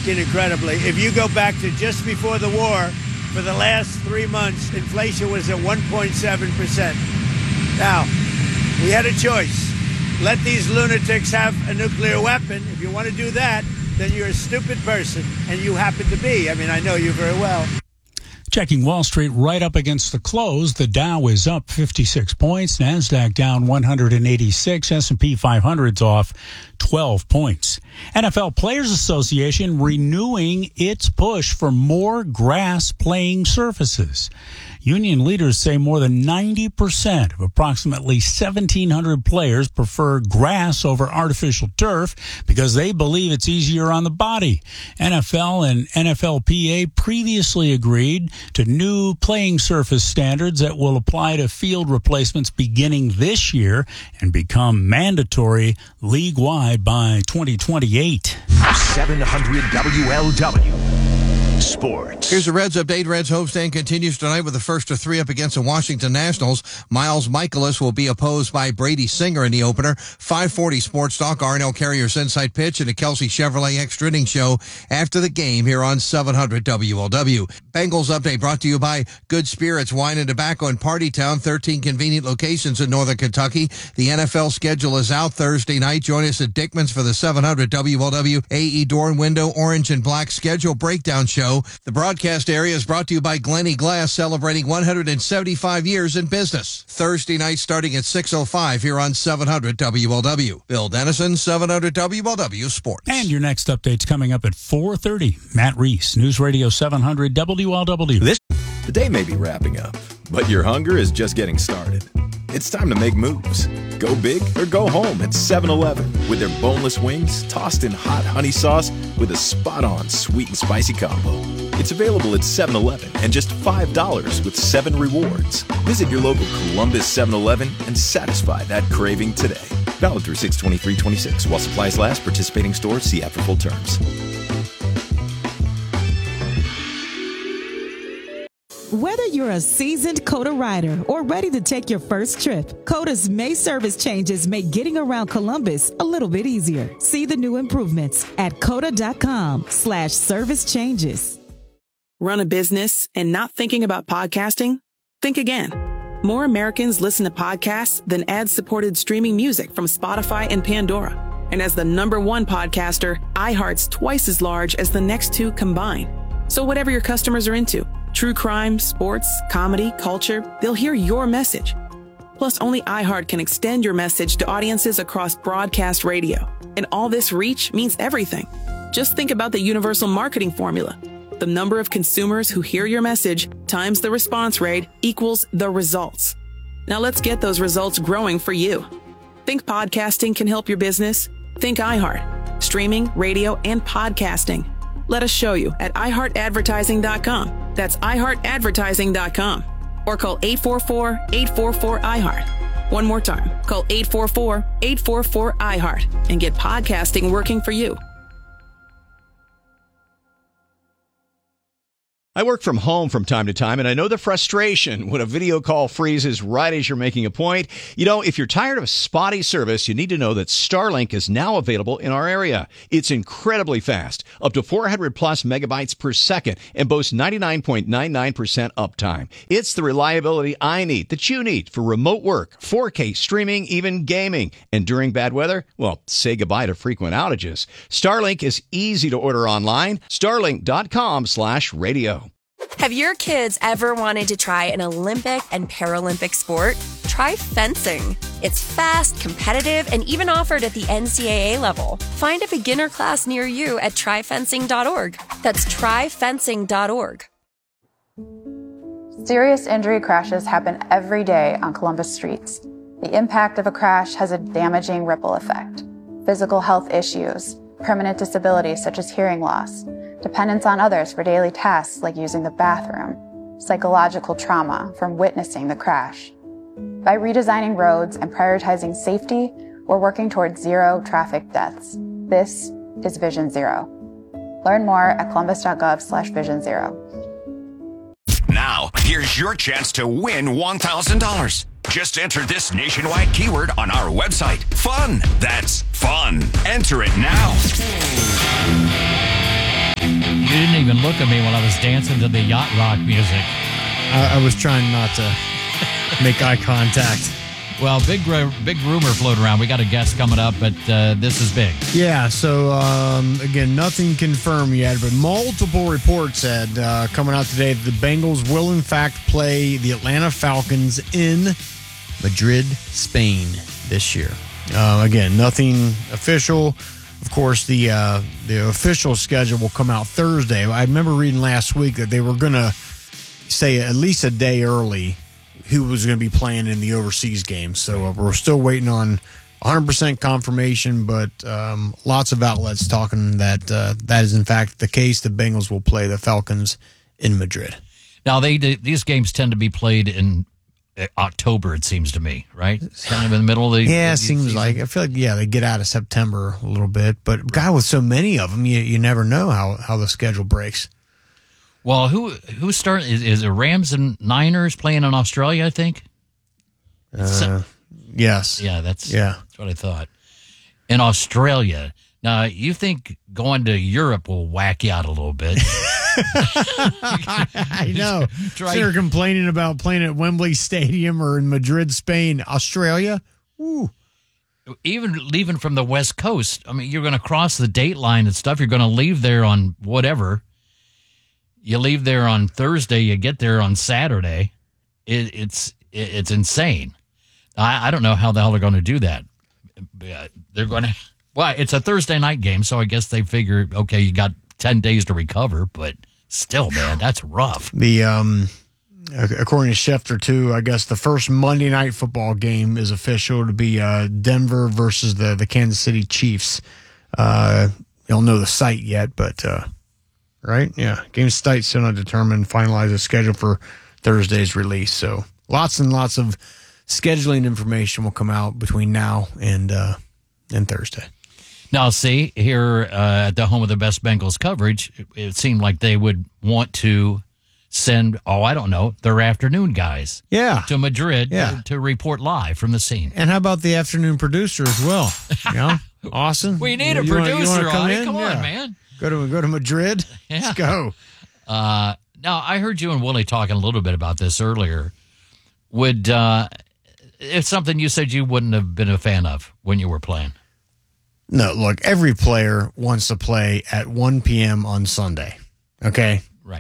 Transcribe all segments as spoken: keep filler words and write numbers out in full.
working incredibly. If you go back to just before the war, for the last three months, inflation was at one point seven percent. Now, we had a choice. Let these lunatics have a nuclear weapon. If you want to do that, then you're a stupid person, and you happen to be. I mean, I know you very well. Checking Wall Street right up against the close. The Dow is up fifty-six points. NASDAQ down one hundred eighty-six. S and P five hundred's off twelve points. N F L Players Association renewing its push for more grass playing surfaces. Union leaders say more than ninety percent of approximately seventeen hundred players prefer grass over artificial turf because they believe it's easier on the body. N F L and N F L P A previously agreed to new playing surface standards that will apply to field replacements beginning this year and become mandatory league-wide by twenty twenty-eight. seven hundred W L W. Sports. Here's a Reds update. Reds homestand continues tonight with the first of three up against the Washington Nationals. Miles Michaelis will be opposed by Brady Singer in the opener. five forty Sports Talk, R and L Carrier's Inside Pitch, and the Kelsey Chevrolet Extra Inning Show after the game here on seven hundred W L W. Bengals update brought to you by Good Spirits Wine and Tobacco in Party Town, thirteen convenient locations in Northern Kentucky. The N F L schedule is out Thursday night. Join us at Dickman's for the seven hundred W L W A E Door and Window Orange and Black Schedule Breakdown Show. The broadcast area is brought to you by Glenny Glass, celebrating one hundred seventy-five years in business. Thursday night starting at six oh five here on seven hundred W L W. Bill Dennison, seven hundred W L W Sports. And your next update's coming up at four thirty. Matt Reese, News Radio seven hundred W L W. This the day may be wrapping up, but your hunger is just getting started. It's time to make moves. Go big or go home at seven eleven with their boneless wings tossed in hot honey sauce with a spot-on sweet and spicy combo. It's available at seven eleven and just five dollars with seven rewards. Visit your local Columbus seven eleven and satisfy that craving today. Valid through six twenty-three twenty-six. While supplies last, participating stores, see app for full terms. Whether you're a seasoned COTA rider or ready to take your first trip, COTA's May service changes make getting around Columbus a little bit easier. See the new improvements at COTA.com slash service changes. Run a business and not thinking about podcasting? Think again. More Americans listen to podcasts than ad-supported streaming music from Spotify and Pandora. And as the number one podcaster, iHeart's twice as large as the next two combined. So whatever your customers are into, true crime, sports, comedy, culture, they'll hear your message. Plus, only iHeart can extend your message to audiences across broadcast radio. And all this reach means everything. Just think about the universal marketing formula. The number of consumers who hear your message times the response rate equals the results. Now let's get those results growing for you. Think podcasting can help your business? Think iHeart. Streaming, radio, and podcasting. Let us show you at i heart advertising dot com. That's i heart advertising dot com. Or call eight four four, eight four four, I heart. One more time. Call eight four four, eight four four, I heart and get podcasting working for you. I work from home from time to time, and I know the frustration when a video call freezes right as you're making a point. You know, if you're tired of spotty service, you need to know that Starlink is now available in our area. It's incredibly fast, up to four hundred plus megabytes per second, and boasts ninety-nine point nine nine percent uptime. It's the reliability I need, that you need, for remote work, four K streaming, even gaming. And during bad weather, well, say goodbye to frequent outages. Starlink is easy to order online. Starlink dot com slash radio. Have your kids ever wanted to try an Olympic and Paralympic sport? Try fencing. It's fast, competitive, and even offered at the N C double A level. Find a beginner class near you at try fencing dot org. That's try fencing dot org. Serious injury crashes happen every day on Columbus streets. The impact of a crash has a damaging ripple effect. Physical health issues, permanent disabilities such as hearing loss, dependence on others for daily tasks like using the bathroom, psychological trauma from witnessing the crash. By redesigning roads and prioritizing safety, we're working towards zero traffic deaths. This is Vision Zero. Learn more at columbus dot gov slash vision zero. Now, here's your chance to win one thousand dollars. Just enter this nationwide keyword on our website. Fun. That's fun. Enter it now. look at me when I was dancing to the yacht rock music. I, I was trying not to make eye contact. Well, big big rumor floating around. We got a guest coming up, but uh, this is big. Yeah, so um, again, nothing confirmed yet, but multiple reports said uh, coming out today that the Bengals will in fact play the Atlanta Falcons in Madrid, Spain this year. Uh, again, nothing official. Of course, the uh, the official schedule will come out Thursday. I remember reading last week that they were going to say at least a day early who was going to be playing in the overseas game. So uh, we're still waiting on one hundred percent confirmation, but um, lots of outlets talking that uh, that is in fact the case. The Bengals will play the Falcons in Madrid. Now, they these games tend to be played in October, it seems to me, right? Kind of in the middle of the yeah, it seems season. like I feel like yeah they get out of September a little bit, but God, with so many of them, you you never know how how the schedule breaks. Well, who who start is, is it Rams and Niners playing in Australia? I think. Uh, yes. Yeah, that's yeah. That's what I thought. In Australia, now you think going to Europe will whack you out a little bit? I know. Try- They're complaining about playing at Wembley Stadium or in Madrid, Spain, Australia. Ooh. Even leaving from the West Coast, I mean, you're going to cross the date line and stuff. You're going to leave there on whatever. You leave there on Thursday. You get there on Saturday. It, it's it, it's insane. I, I don't know how the hell they're going to do that. They're going to. Well, it's a Thursday night game, so I guess they figure, okay, you got ten days to recover, but still, man, that's rough. The um, according to Schefter too, I guess the first Monday night football game is official to be uh, Denver versus the the Kansas City Chiefs. Uh, you don't know the site yet, but. Uh, Right? Yeah. Game site still not determined. Finalize the schedule for Thursday's release. So lots and lots of scheduling information will come out between now and uh, and Thursday. Now, see, here uh, at the home of the best Bengals coverage, it, it seemed like they would want to send, oh, I don't know, their afternoon guys yeah. to Madrid yeah. to, to report live from the scene. And how about the afternoon producer as well? You know? Austin? We need you, a you producer wanna, you wanna on it. in? Come yeah. on, man. Go to go to Madrid. Yeah. Let's go. Uh, now, I heard you and Willie talking a little bit about this earlier. Would uh, it's something you said you wouldn't have been a fan of when you were playing? No, look, every player wants to play at one p.m. on Sunday. Okay, right.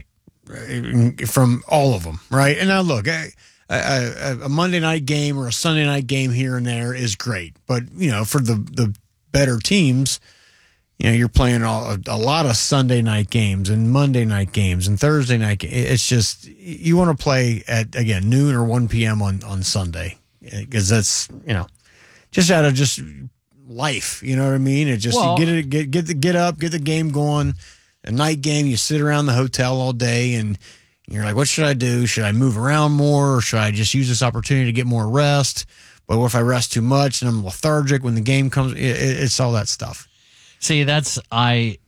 From all of them, right? And now look, a, a, a Monday night game or a Sunday night game here and there is great, but you know, for the the better teams. You know, you're playing a, a lot of Sunday night games and Monday night games and Thursday night. It's just, you want to play at, again, noon or one p.m. on, on Sunday because that's, you know, just out of just life. You know what I mean? It just, well, you get it, get, get the, get up, get the game going. A night game, you sit around the hotel all day and you're like, what should I do? Should I move around more or should I just use this opportunity to get more rest? But what if I rest too much and I'm lethargic when the game comes? It, it, it's all that stuff. See, that's, I,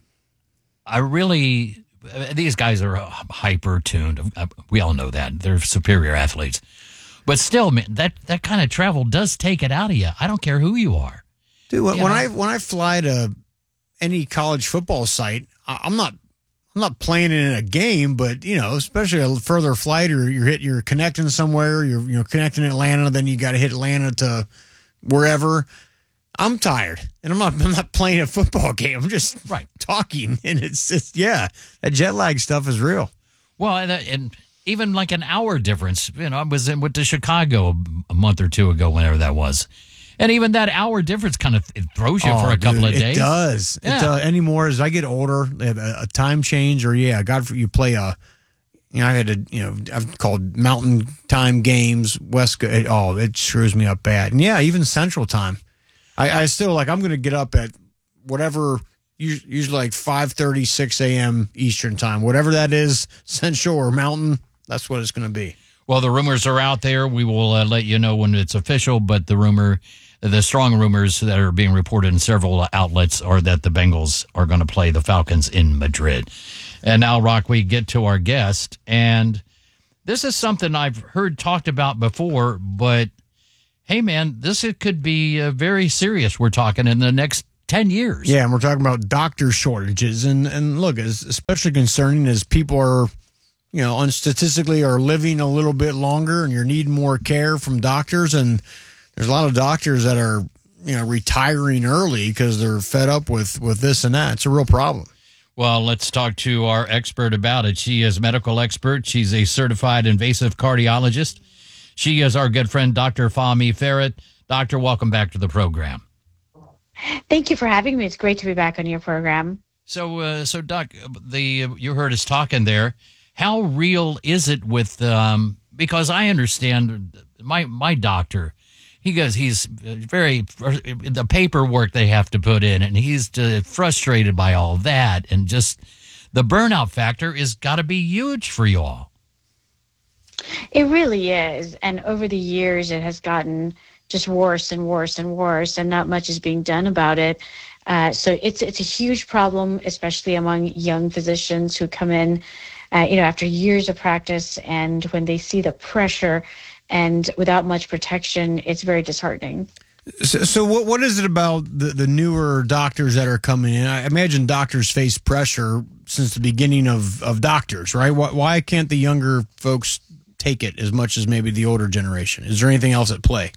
I really, these guys are hyper tuned. We all know that. They're superior athletes. But still, man, that, that kind of travel does take it out of you. I don't care who you are. Dude, when, you when know? I when I fly to any college football site, I'm not I'm not playing in a game, but you know, especially a further flight or you're hit you're connecting somewhere, you're you know connecting Atlanta, then you got to hit Atlanta to wherever. I'm tired, and I'm not. I'm not playing a football game. I'm just right talking, and it's just yeah. That jet lag stuff is real. Well, and, and even like an hour difference. You know, I was in went to Chicago a month or two ago, whenever that was, and even that hour difference kind of it throws you oh, for a couple dude, of days. It does. Yeah. It does. Anymore as I get older, a, a time change, or yeah, God, you play a. You know, I had to, you know, I've called mountain time games, West. It, oh, it screws me up bad, and yeah, even Central time. I, I still like. I'm going to get up at whatever, usually like five thirty, six a.m. Eastern time, whatever that is, Central or Mountain. That's what it's going to be. Well, the rumors are out there. We will uh, let you know when it's official. But the rumor, the strong rumors that are being reported in several outlets are that the Bengals are going to play the Falcons in Madrid. And now, Rock, we get to our guest, and this is something I've heard talked about before, but. Hey, man, this could be uh, very serious. We're talking in the next ten years. Yeah, and we're talking about doctor shortages. And, and look, it's especially concerning as people are, you know, on statistically are living a little bit longer and you're needing more care from doctors. And there's a lot of doctors that are, you know, retiring early because they're fed up with, with this and that. It's a real problem. Well, let's talk to our expert about it. She is a medical expert. She's a certified invasive cardiologist. She is our good friend, Doctor Fahmi Farah. Doctor, welcome back to the program. Thank you for having me. It's great to be back on your program. So, uh, so Doc, the you heard us talking there. How real is it with? Um, because I understand my my doctor. He goes, he's very, the paperwork they have to put in, and he's uh, frustrated by all that. And just the burnout factor is got to be huge for you all. It really is. And over the years, it has gotten just worse and worse and worse, and not much is being done about it. Uh, so it's it's a huge problem, especially among young physicians who come in, uh, you know, after years of practice, and when they see the pressure and without much protection, it's very disheartening. So, so what what is it about the, the newer doctors that are coming in? I imagine doctors face pressure since the beginning of, of doctors, right? Why, why can't the younger folks take it as much as maybe the older generation? Is there anything else at play?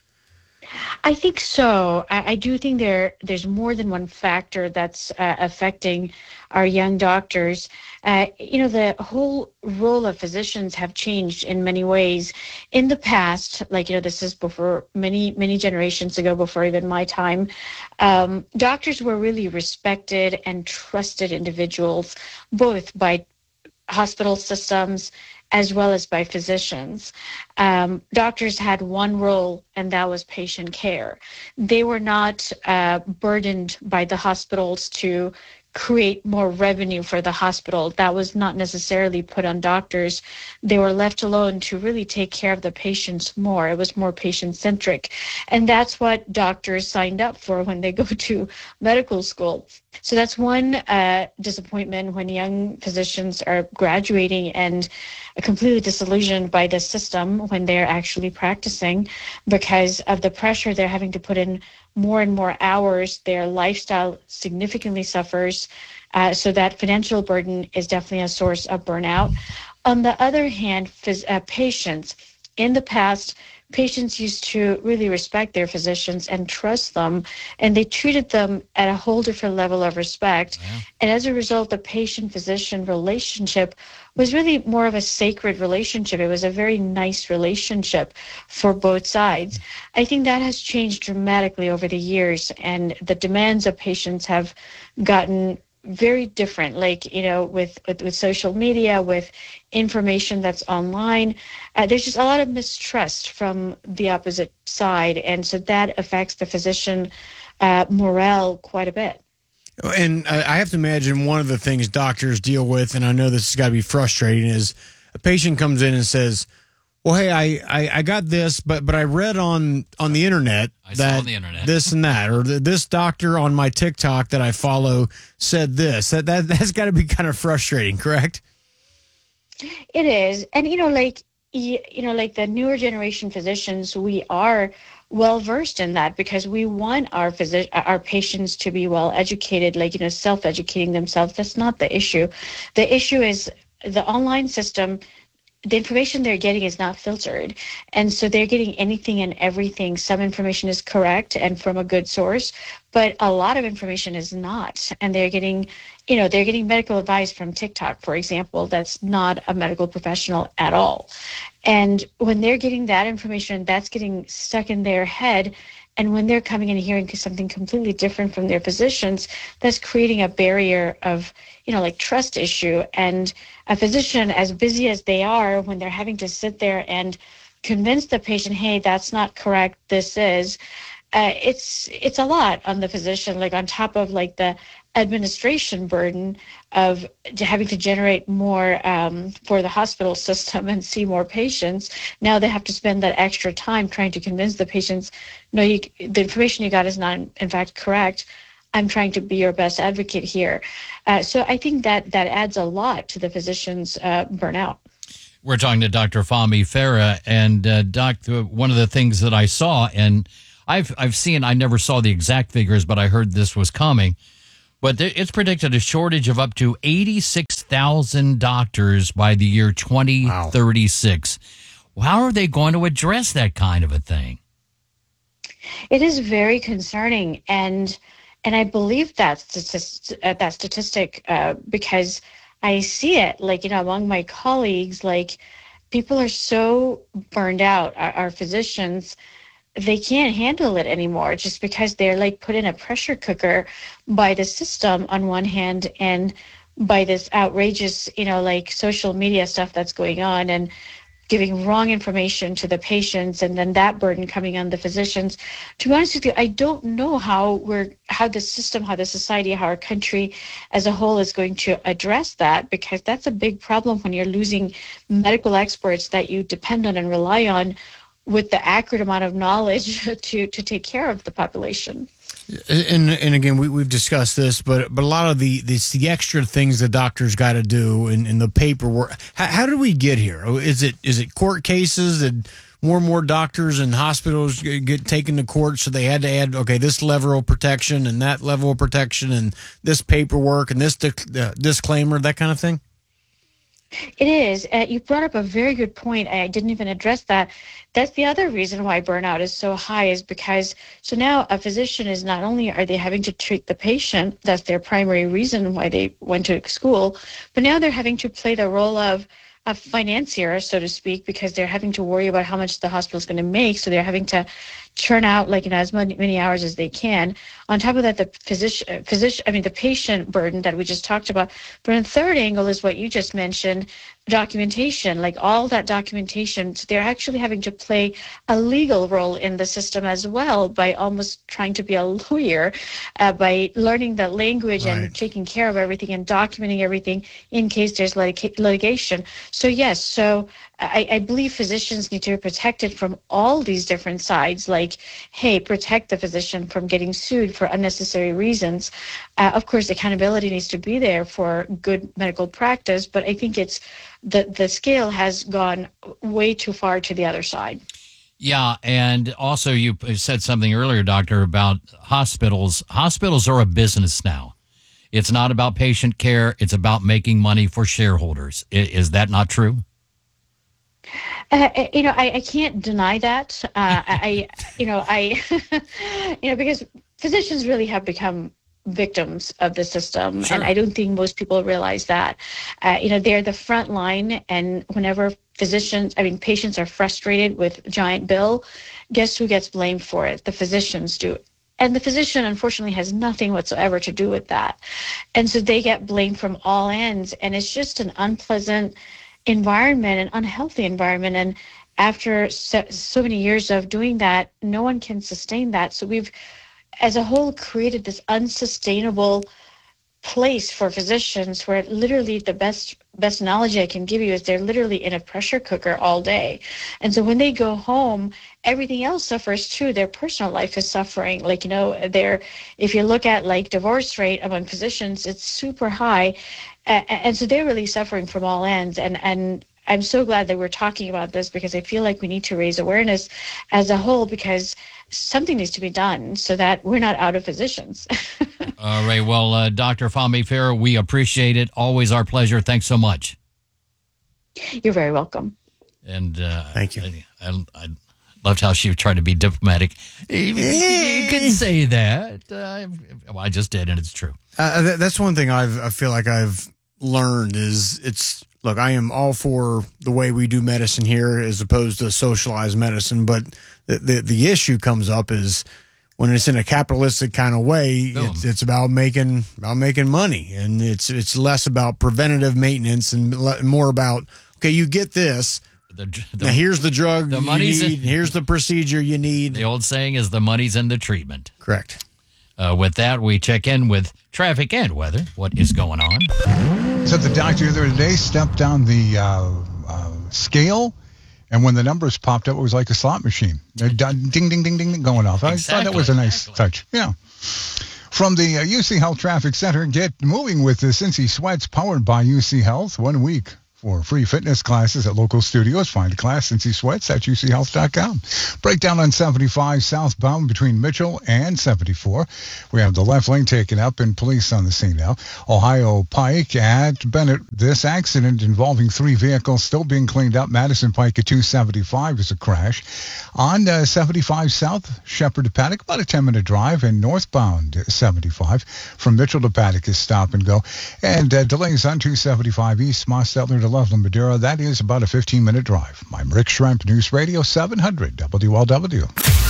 I think so. I, I do think there there's more than one factor that's uh, affecting our young doctors. Uh, you know, the whole role of physicians have changed in many ways. In the past, like, you know, this is before many, many generations ago, before even my time, um, doctors were really respected and trusted individuals, both by hospital systems as well as by physicians. Um, doctors had one role, and that was patient care. They were not uh, burdened by the hospitals to create more revenue for the hospital. That was not necessarily put on doctors. They were left alone to really take care of the patients more. It was more patient-centric. And that's what doctors signed up for when they go to medical school. So that's one uh, disappointment when young physicians are graduating and completely disillusioned by the system when they're actually practicing because of the pressure they're having to put in more and more hours. Their lifestyle significantly suffers. Uh, so that financial burden is definitely a source of burnout. On the other hand, phys- uh, patients, in the past, patients used to really respect their physicians and trust them, and they treated them at a whole different level of respect. Yeah. And as a result, the patient-physician relationship was really more of a sacred relationship. It was a very nice relationship for both sides. I think that has changed dramatically over the years, and the demands of patients have gotten very different, like, you know, with, with, with social media, with information that's online. Uh, there's just a lot of mistrust from the opposite side. And so that affects the physician uh, morale quite a bit. And I have to imagine one of the things doctors deal with, and I know this has got to be frustrating, is a patient comes in and says, well, hey, I, I, I got this, but but I read on, on the internet I saw that on the internet. this and that, or the, this doctor on my TikTok that I follow said this. That, that, that's got to be kind of frustrating, correct? It is. And, you know, like, you, you know, like the newer generation physicians, we are well versed in that because we want our physi- our patients to be well educated, like, you know, self-educating themselves. That's not the issue. The issue is the online system. The information they're getting is not filtered. And so they're getting anything and everything. Some information is correct and from a good source, but a lot of information is not. And they're getting, you know, they're getting medical advice from TikTok, for example, that's not a medical professional at all. And when they're getting that information, that's getting stuck in their head. And when they're coming in and hearing something completely different from their physicians, that's creating a barrier of, you know, like trust issue. And a physician, as busy as they are, when they're having to sit there and convince the patient, hey, that's not correct, this is, uh, it's it's a lot on the physician, like on top of like the administration burden of having to generate more um, for the hospital system and see more patients. Now they have to spend that extra time trying to convince the patients, no, you, the information you got is not in fact correct. I'm trying to be your best advocate here. Uh, so I think that that adds a lot to the physician's uh, burnout. We're talking to Doctor Fahmi Farah, and uh, Doc, one of the things that I saw, and I've I've seen. I never saw the exact figures, but I heard this was coming. But th- it's predicted a shortage of up to eighty-six thousand doctors by the year twenty thirty-six. Wow. How are they going to address that kind of a thing? It is very concerning, and and I believe that statistic, uh, that statistic uh, because I see it, like, you know, among my colleagues, like, people are so burned out. Our, our physicians, they can't handle it anymore just because they're like put in a pressure cooker by the system on one hand, and by this outrageous, you know, like social media stuff that's going on, and giving wrong information to the patients, and then that burden coming on the physicians. To be honest with you, I don't know how we're, how the system, how the society, how our country as a whole is going to address that, because that's a big problem when you're losing medical experts that you depend on and rely on with the accurate amount of knowledge to, to take care of the population. And and again, we we've discussed this, but but a lot of the this, the extra things the doctors got to do in, in the paperwork. How, how did we get here? Is it is it court cases that more and more doctors and hospitals get taken to court, so they had to add, okay, this level of protection and that level of protection and this paperwork and this uh, disclaimer, that kind of thing? It is. Uh, you brought up a very good point. I didn't even address that. That's the other reason why burnout is so high, is because so now a physician is not only are they having to treat the patient, that's their primary reason why they went to school, but now they're having to play the role of a financier, so to speak, because they're having to worry about how much the hospital is going to make. So they're having to churn out, like, you know, as many, many hours as they can. On top of that, the physician, physician, I mean, the patient burden that we just talked about. But a third angle is what you just mentioned, documentation, like all that documentation. So they're actually having to play a legal role in the system as well, by almost trying to be a lawyer, uh, by learning the language right. and taking care of everything and documenting everything in case there's litig- litigation. So yes, so I, I believe physicians need to be protected from all these different sides, like, hey, protect the physician from getting sued for unnecessary reasons. Uh, of course, accountability needs to be there for good medical practice, but I think it's the, the scale has gone way too far to the other side. Yeah, and also you said something earlier, Doctor, about hospitals. Hospitals are a business now. It's not about patient care. It's about making money for shareholders. Is that not true? Uh, you know, I, I can't deny that. Uh, I, you know, I, you know, because physicians really have become victims of the system, sure. and I don't think most people realize that. Uh, you know, they're the front line, and whenever physicians, I mean, patients are frustrated with giant bill, guess who gets blamed for it? The physicians do. And the physician, unfortunately, has nothing whatsoever to do with that. And so they get blamed from all ends, and it's just an unpleasant environment, an unhealthy environment. And after so, so many years of doing that, no one can sustain that. So we've, as a whole, created this unsustainable place for physicians where literally the best best analogy I can give you is they're literally in a pressure cooker all day. And so when they go home, everything else suffers too. Their personal life is suffering. Like, you know, they're, if you look at like divorce rate among physicians, it's super high. Uh, and so they're really suffering from all ends. And, and I'm so glad that we're talking about this, because I feel like we need to raise awareness as a whole, because something needs to be done so that we're not out of physicians. All right. Well, uh, Doctor Fahmi Farah, we appreciate it. Always our pleasure. Thanks so much. You're very welcome. And uh, thank you. I, I, I loved how she tried to be diplomatic. You can say that. Uh, well, I just did, and it's true. Uh, that, that's one thing I've, I feel like I've learned is it's, look, I am all for the way we do medicine here as opposed to socialized medicine, but the, the, the issue comes up is when it's in a capitalistic kind of way, it's, it's about making about making money, and it's it's less about preventative maintenance and more about, okay, you get this. The, the, now here's the drug the you money's need. In, here's the procedure you need. The old saying is the money's in the treatment. Correct. Uh, with that, we check in with traffic and weather. What is going on? So the doctor the other day stepped down the uh, uh, scale, and when the numbers popped up, it was like a slot machine. Ding, ding, ding, ding, ding, going off. I exactly, thought that was a nice exactly. touch. Yeah. From the uh, U C Health Traffic Center, get moving with the Cincy Sweats powered by U C Health. One week For free fitness classes at local studios, find a class and see sweats at u c health dot com. Breakdown on seventy-five southbound between Mitchell and seventy-four. We have the left lane taken up and police on the scene now. Ohio Pike at Bennett. This accident involving three vehicles still being cleaned up. Madison Pike at two seventy-five is a crash. On uh, seventy-five south, Shepherd to Paddock, about a ten-minute drive, and northbound seventy-five from Mitchell to Paddock is stop and go. And uh, delays on two seventy-five east, Mostetler to Loveland Madera. That is about a fifteen-minute drive. I'm Rick Schremp, News Radio seven hundred W L W.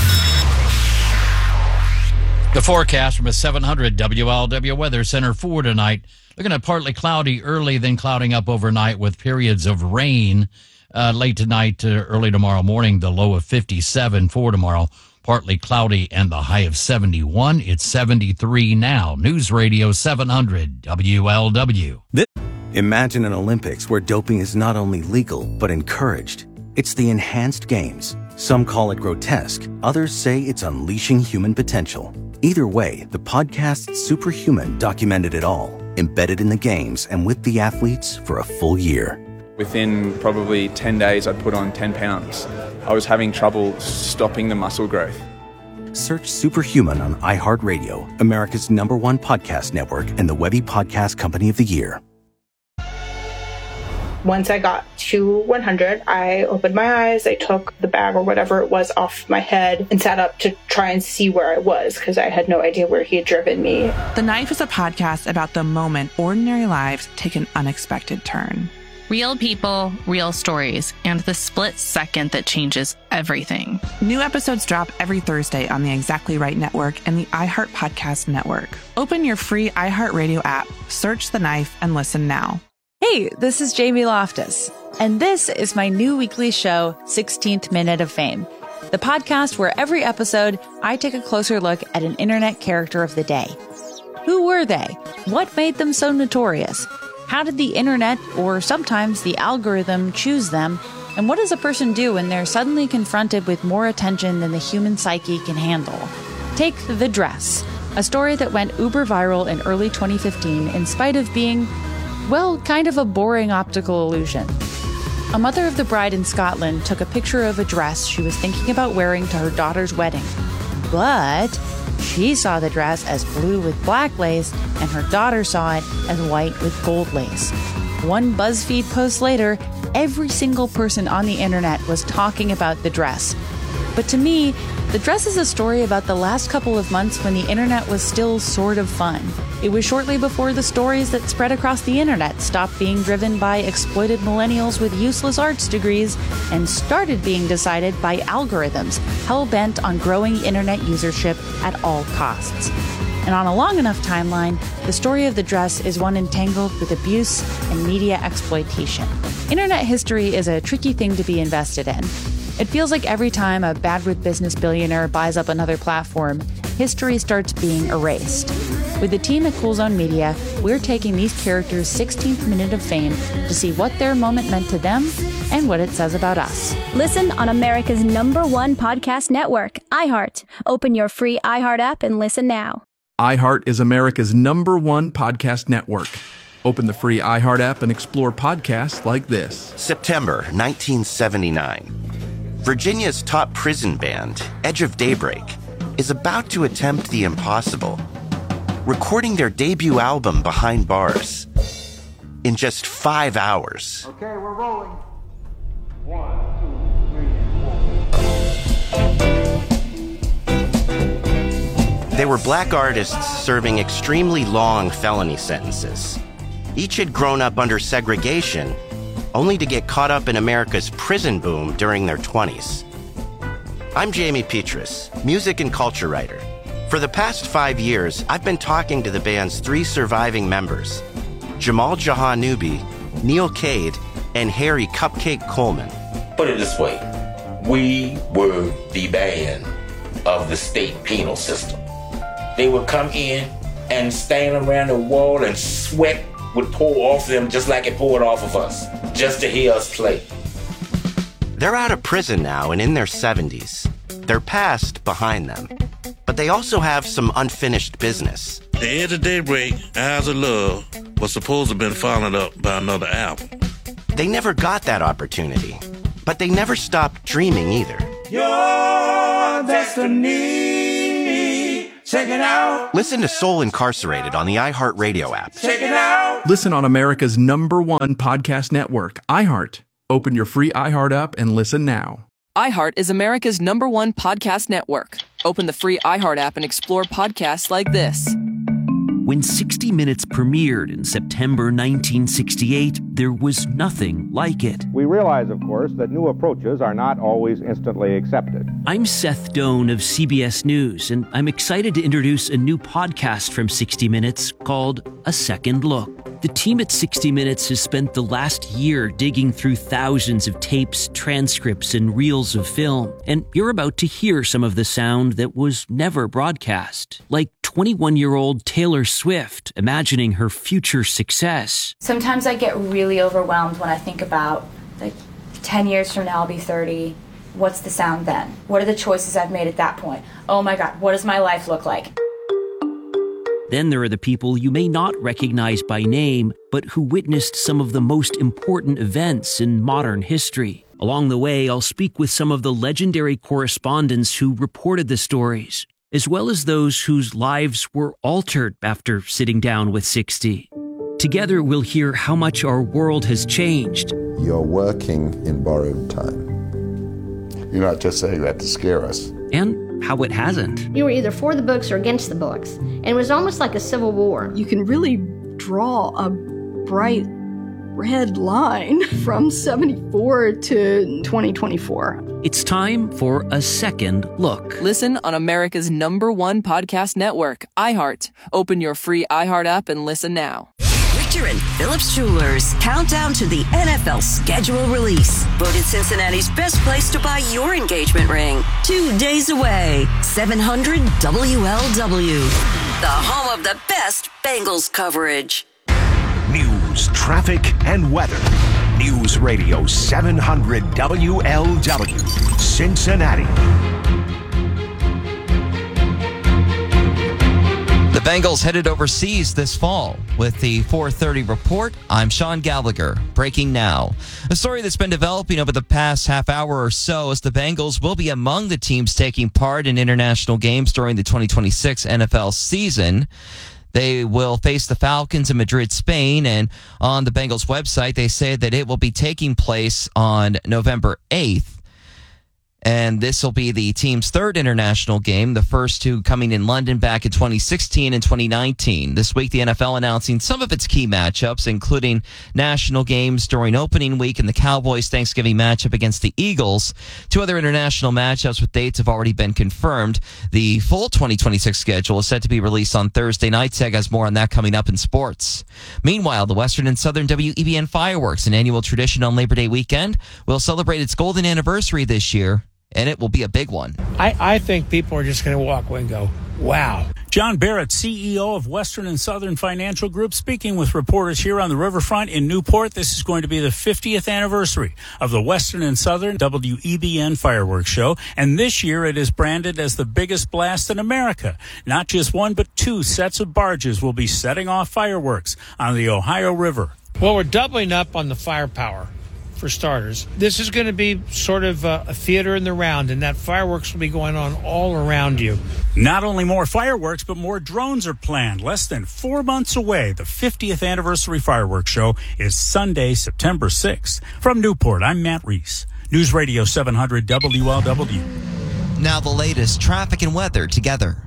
The forecast from a seven hundred W L W Weather Center for tonight. Looking at partly cloudy early, then clouding up overnight with periods of rain uh, late tonight to early tomorrow morning. The low of fifty-seven for tomorrow. Partly cloudy and the high of seventy-one. It's seventy-three now. News Radio seven hundred W L W. Imagine an Olympics where doping is not only legal, but encouraged. It's the enhanced games. Some call it grotesque. Others say it's unleashing human potential. Either way, the podcast Superhuman documented it all, embedded in the games and with the athletes for a full year. Within probably ten days, I'd put on ten pounds. I was having trouble stopping the muscle growth. Search Superhuman on iHeartRadio, America's number one podcast network and the Webby Podcast Company of the Year. Once I got to one hundred, I opened my eyes, I took the bag or whatever it was off my head and sat up to try and see where I was because I had no idea where he had driven me. The Knife is a podcast about the moment ordinary lives take an unexpected turn. Real people, real stories, and the split second that changes everything. New episodes drop every Thursday on the Exactly Right Network and the iHeart Podcast Network. Open your free iHeartRadio app, search The Knife, and listen now. Hey, this is Jamie Loftus, and this is my new weekly show, sixteenth Minute of Fame, the podcast where every episode I take a closer look at an internet character of the day. Who were they? What made them so notorious? How did the internet, or sometimes the algorithm, choose them? And what does a person do when they're suddenly confronted with more attention than the human psyche can handle? Take The Dress, a story that went uber viral in early twenty fifteen in spite of being, well, kind of a boring optical illusion. A mother of the bride in Scotland took a picture of a dress she was thinking about wearing to her daughter's wedding. But she saw the dress as blue with black lace, and her daughter saw it as white with gold lace. One BuzzFeed post later, every single person on the internet was talking about the dress. But to me, the dress is a story about the last couple of months when the internet was still sort of fun. It was shortly before the stories that spread across the internet stopped being driven by exploited millennials with useless arts degrees and started being decided by algorithms hell-bent on growing internet usership at all costs. And on a long enough timeline, the story of the dress is one entangled with abuse and media exploitation. Internet history is a tricky thing to be invested in. It feels like every time a bad with business billionaire buys up another platform, history starts being erased. With the team at Cool Zone Media, we're taking these characters' sixteenth minute of fame to see what their moment meant to them and what it says about us. Listen on America's number one podcast network, iHeart. Open your free iHeart app and listen now. iHeart is America's number one podcast network. Open the free iHeart app and explore podcasts like this. September nineteen seventy-nine. Virginia's top prison band, Edge of Daybreak, is about to attempt the impossible, recording their debut album Behind Bars in just five hours. Okay, we're rolling. One, two, three, four. They were black artists serving extremely long felony sentences. Each had grown up under segregation, only to get caught up in America's prison boom during their twenties. I'm Jamie Petrus, music and culture writer. For the past five years, I've been talking to the band's three surviving members, Jamal Jahanubi, Neil Cade, and Harry Cupcake Coleman. Put it this way, we were the band of the state penal system. They would come in and stand around the wall and sweat would pour off them just like it poured off of us, just to hear us play. They're out of prison now and in their seventies. Their past behind them. But they also have some unfinished business. The Edge of Daybreak, Eyes of Love, was supposed to have been followed up by another album. They never got that opportunity, but they never stopped dreaming either. Your destiny. Check it out. Listen to Soul Incarcerated on the iHeartRadio app. Check it out. Listen on America's number one podcast network, iHeart. Open your free iHeart app and listen now. iHeart is America's number one podcast network. Open the free iHeart app and explore podcasts like this. When sixty minutes premiered in September nineteen sixty-eight, there was nothing like it. We realize, of course, that new approaches are not always instantly accepted. I'm Seth Doan of C B S News, and I'm excited to introduce a new podcast from sixty minutes called A Second Look. The team at sixty minutes has spent the last year digging through thousands of tapes, transcripts, and reels of film, and you're about to hear some of the sound that was never broadcast, like twenty-one-year-old Taylor Swift imagining her future success. Sometimes I get really overwhelmed when I think about, like, ten years from now I'll be thirty. What's the sound then? What are the choices I've made at that point? Oh my God, what does my life look like? Then there are the people you may not recognize by name, but who witnessed some of the most important events in modern history. Along the way, I'll speak with some of the legendary correspondents who reported the stories, as well as those whose lives were altered after sitting down with sixty. Together, we'll hear how much our world has changed. You're working in borrowed time. You're not just saying that to scare us. And how it hasn't. You were either for the books or against the books, and it was almost like a civil war. You can really draw a bright red line from seventy-four to twenty twenty-four. It's time for A Second Look. Listen on America's number one podcast network, iHeart. Open your free iHeart app and listen now. Victor and Phillips Jewelers. Countdown to the N F L schedule release. Voted Cincinnati's best place to buy your engagement ring. Two days away. seven hundred W L W. The home of the best Bengals coverage. News, traffic, and weather. News Radio seven hundred W L W. Cincinnati. The Bengals headed overseas this fall. With the four thirty report, I'm Sean Gallagher. Breaking now. A story that's been developing over the past half hour or so is the Bengals will be among the teams taking part in international games during the twenty twenty-six N F L season. They will face the Falcons in Madrid, Spain, and on the Bengals website, they say that it will be taking place on November eighth. And this will be the team's third international game, the first two coming in London back in twenty sixteen and twenty nineteen. This week, the N F L announcing some of its key matchups, including national games during opening week and the Cowboys' Thanksgiving matchup against the Eagles. Two other international matchups with dates have already been confirmed. The full twenty twenty-six schedule is set to be released on Thursday night. Seg has more on that coming up in sports. Meanwhile, the Western and Southern W E B N Fireworks, an annual tradition on Labor Day weekend, will celebrate its golden anniversary this year. And it will be a big one. I, I think people are just going to walk away and go, wow. John Barrett, C E O of Western and Southern Financial Group, speaking with reporters here on the riverfront in Newport. This is going to be the fiftieth anniversary of the Western and Southern W E B N Fireworks Show. And this year it is branded as the biggest blast in America. Not just one, but two sets of barges will be setting off fireworks on the Ohio River. Well, we're doubling up on the firepower. For starters, this is going to be sort of a, a theater in the round, and that fireworks will be going on all around you. Not only more fireworks, but more drones are planned. Less than four months away, the fiftieth anniversary fireworks show is Sunday, September sixth. From Newport, I'm Matt Reese. News Radio seven hundred W L W. Now the latest traffic and weather together.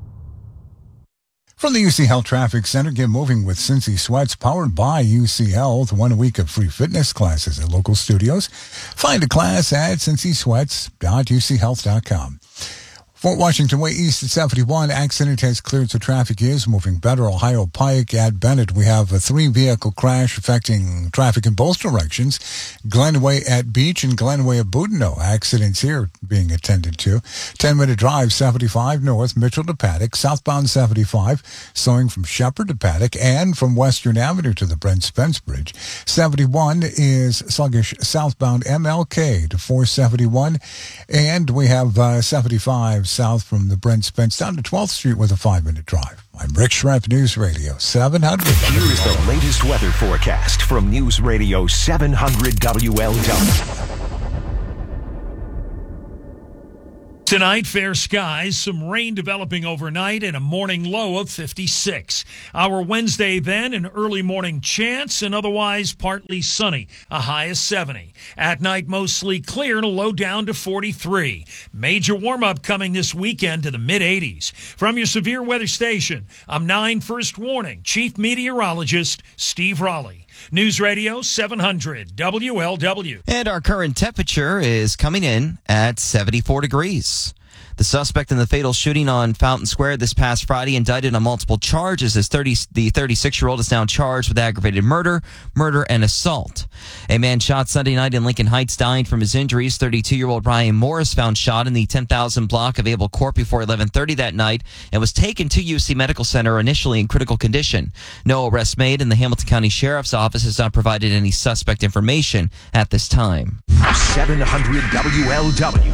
From the U C Health Traffic Center, get moving with Cincy Sweats, powered by U C Health. One week of free fitness classes at local studios. Find a class at cincy sweats dot u c health dot com. Fort Washington Way East at seventy-one. Accident has cleared, so traffic is moving better. Ohio Pike at Bennett, we have a three-vehicle crash affecting traffic in both directions. Glenway at Beach and Glenway at Boudinot. Accidents here being attended to. ten-minute drive, seventy-five north, Mitchell to Paddock. Southbound seventy-five, slowing from Shepherd to Paddock and from Western Avenue to the Brent Spence Bridge. seventy-one is sluggish southbound M L K to four seventy-one. And we have uh, seventy-five south from the Brent Spence down to twelfth Street with a five-minute drive. I'm Rick Shrimp, News Radio seven hundred. Here's the latest weather forecast from News Radio seven hundred W L W. Tonight, fair skies, some rain developing overnight, and a morning low of fifty-six. Our Wednesday, then, an early morning chance, and otherwise partly sunny, a high of seventy. At night, mostly clear and a low down to forty-three. Major warm-up coming this weekend to the mid-eighties. From your severe weather station, I'm nine First Warning Chief Meteorologist Steve Raleigh. News Radio seven hundred W L W. And our current temperature is coming in at seventy-four degrees. The suspect in the fatal shooting on Fountain Square this past Friday, indicted on multiple charges. As thirty, the thirty-six-year-old is now charged with aggravated murder, murder, and assault. A man shot Sunday night in Lincoln Heights dying from his injuries. thirty-two-year-old Ryan Morris found shot in the ten thousand block of Abel Court before eleven thirty that night and was taken to U C Medical Center initially in critical condition. No arrests made, and the Hamilton County Sheriff's Office has not provided any suspect information at this time. seven hundred W L W.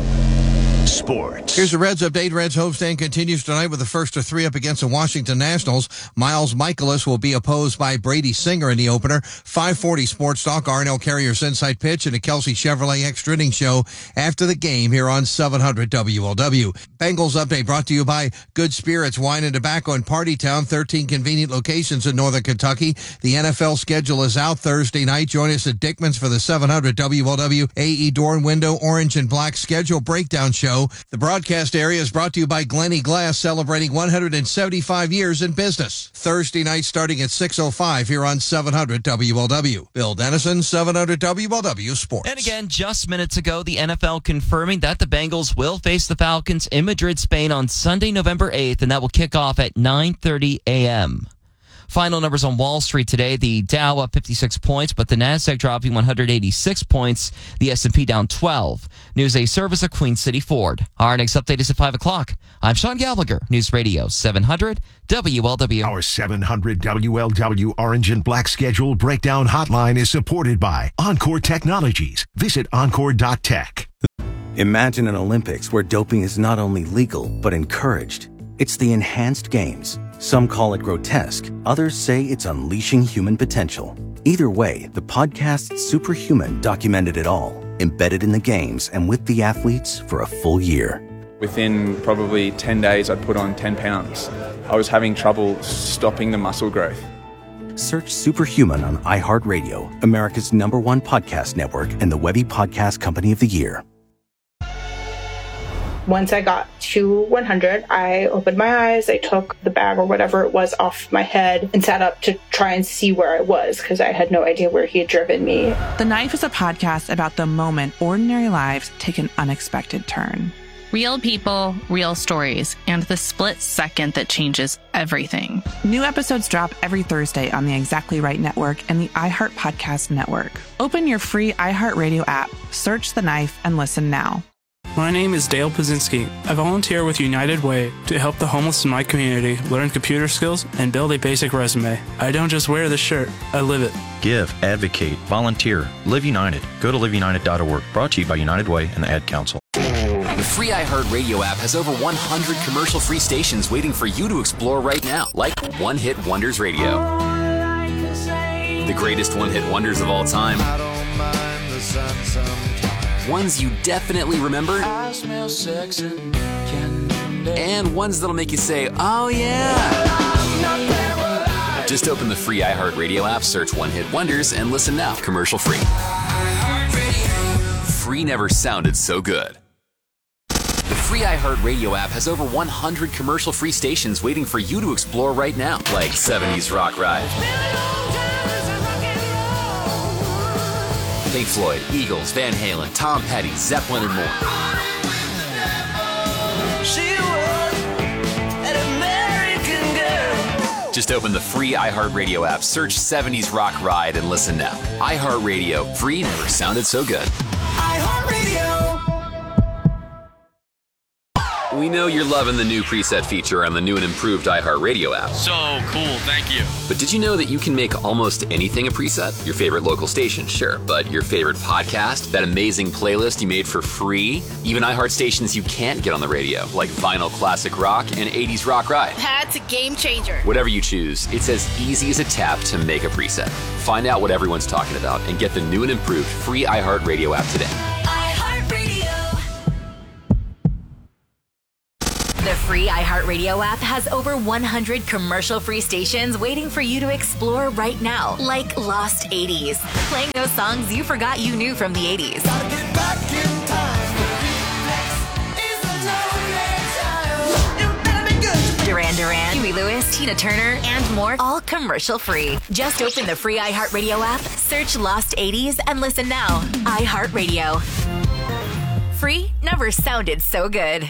Sports. Here's a Reds update. Reds homestand continues tonight with the first of three up against the Washington Nationals. Miles Michaelis will be opposed by Brady Singer in the opener. five forty Sports Talk, R and L Carrier's Inside Pitch, and a Kelsey Chevrolet Extra Inning Show after the game here on seven hundred W L W. Bengals update brought to you by Good Spirits Wine and Tobacco in Party Town, thirteen convenient locations in Northern Kentucky. The N F L schedule is out Thursday night. Join us at Dickman's for the seven hundred W L W A E Door and Window Orange and Black Schedule Breakdown Show. The broadcast area is brought to you by Glenny Glass, celebrating one hundred seventy-five years in business. Thursday night starting at six oh five here on seven hundred W L W. Bill Dennison, seven hundred W L W Sports. And again, just minutes ago, the N F L confirming that the Bengals will face the Falcons in Madrid, Spain on Sunday, November eighth, and that will kick off at nine thirty a.m. Final numbers on Wall Street today. The Dow up fifty-six points, but the Nasdaq dropping one hundred eighty-six points. The S and P down twelve. News a service of Queen City Ford. Our next update is at five o'clock. I'm Sean Gallagher, News Radio seven hundred W L W. Our seven hundred W L W Orange and Black Schedule Breakdown Hotline is supported by Encore Technologies. Visit encore dot tech. Imagine an Olympics where doping is not only legal, but encouraged. It's the Enhanced Games. Some call it grotesque. Others say it's unleashing human potential. Either way, the podcast Superhuman documented it all, embedded in the games and with the athletes for a full year. Within probably ten days, I'd put on ten pounds. I was having trouble stopping the muscle growth. Search Superhuman on iHeartRadio, America's number one podcast network, and the Webby Podcast Company of the Year. Once I got to one hundred, I opened my eyes, I took the bag or whatever it was off my head and sat up to try and see where I was because I had no idea where he had driven me. The Knife is a podcast about the moment ordinary lives take an unexpected turn. Real people, real stories, and the split second that changes everything. New episodes drop every Thursday on the Exactly Right Network and the iHeart Podcast Network. Open your free iHeartRadio app, search The Knife, and listen now. My name is Dale Pazinski. I volunteer with United Way to help the homeless in my community learn computer skills and build a basic resume. I don't just wear the shirt, I live it. Give, advocate, volunteer, Live United. Go to live united dot org. Brought to you by United Way and the Ad Council. The free iHeartRadio app has over one hundred commercial-free stations waiting for you to explore right now, like One Hit Wonders Radio. The greatest one-hit wonders of all time. Ones you definitely remember. I smell sex and candy. And ones that'll make you say, oh yeah. Just open the free iHeartRadio app, search One Hit Wonders, and listen now, commercial free. Free never sounded so good. The free iHeartRadio app has over one hundred commercial-free stations waiting for you to explore right now, like seventies Rock Ride, Pink Floyd, Eagles, Van Halen, Tom Petty, Zeppelin, and more. She was an American girl. Just open the free iHeartRadio app, search seventies Rock Ride, and listen now. iHeartRadio, free never sounded so good. iHeartRadio. We know you're loving the new preset feature on the new and improved iHeartRadio app. So cool, thank you. But did you know that you can make almost anything a preset? Your favorite local station, sure, but your favorite podcast, that amazing playlist you made for free, even iHeart stations you can't get on the radio, like Vinyl Classic Rock and eighties Rock Ride. That's a game changer. Whatever you choose, it's as easy as a tap to make a preset. Find out what everyone's talking about and get the new and improved free iHeartRadio app today. The free iHeartRadio app has over one hundred commercial-free stations waiting for you to explore right now, like Lost eighties, playing those songs you forgot you knew from the eighties. Duran Duran, Huey Lewis, Tina Turner, and more, all commercial-free. Just open the free iHeartRadio app, search Lost eighties, and listen now. iHeartRadio. Free never sounded so good.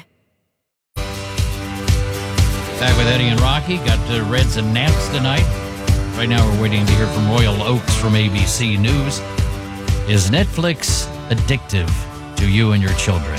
Back with Eddie and Rocky. Got the Reds and Nats tonight. Right now we're waiting to hear from Royal Oaks from A B C News. Is Netflix addictive to you and your children?